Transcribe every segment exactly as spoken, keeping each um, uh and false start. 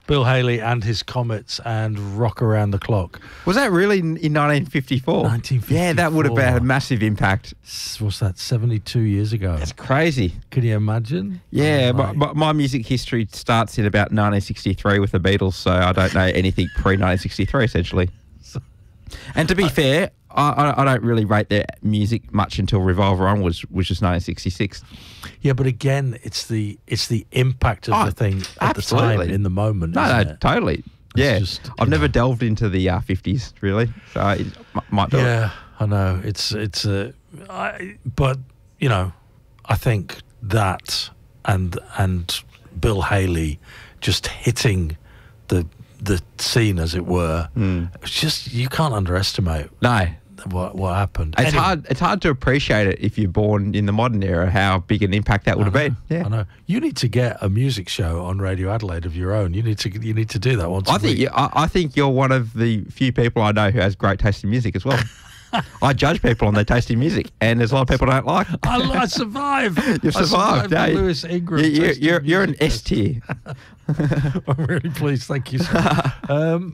Bill Haley and his Comets and Rock Around the Clock. Was that really in, in nineteen fifty-four? nineteen fifty-four. Yeah, that would have had a massive impact. What's that, seventy-two years ago? That's crazy. Can you imagine? Yeah, Oh, my, my, my music history starts in about nineteen sixty-three with the Beatles, so I don't know anything pre-nineteen sixty-three, essentially. And to be I, fair, I, I don't really rate their music much until Revolver onwards, which is nineteen sixty-six. Yeah, but again, it's the it's the impact of oh, the thing at absolutely. the time, in the moment. No, isn't no, it? totally. Yeah, just, I've never know. delved into the uh, fifties really, so it m- might do Yeah, it. I know. It's it's a, I, but you know, I think that and and Bill Haley just hitting the the scene, as it were. Mm. It's just, you can't underestimate No. what what happened. It's Anyway. hard. It's hard to appreciate it if you're born in the modern era. How big an impact that would have been. Yeah, I know. You need to get a music show on Radio Adelaide of your own. You need to you need to do that once. I a think week. you, I, I think you're one of the few people I know who has great taste in music as well. I judge people on their taste in music, and there's a lot of people I don't like. I, I survived. You've I survived. the yeah. Lewis Ingram. You, you, taste in you're you're an music S tier. I'm really pleased. Thank you. Sir. um,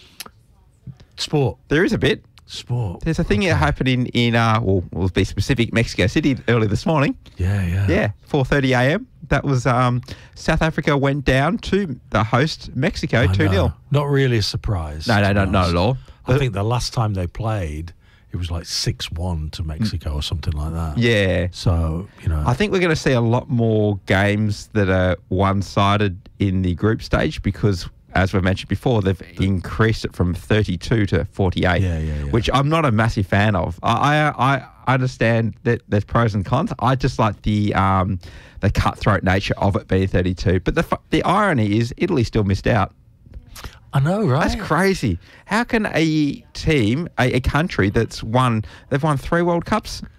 sport. There is a bit. Sport. There's a thing Okay. that happened in in uh, well, we'll be specific, Mexico City early this morning. Yeah, yeah. Yeah, four thirty a.m. That was um, South Africa went down to the host Mexico I two nil. know. Not really a surprise. No, no, to no, be not honest. at all. I think the last time they played, it was like six one to Mexico or something like that. Yeah. So, you know. I think we're going to see a lot more games that are one-sided in the group stage because, as we mentioned before, they've increased it from thirty-two to forty-eight, Yeah, yeah, yeah. which I'm not a massive fan of. I I, I understand that there's pros and cons. I just like the um, the cutthroat nature of it being thirty-two. But the fu- the irony is Italy still missed out. I know, right? That's crazy. How can a team, a, a country that's won, they've won three World Cups?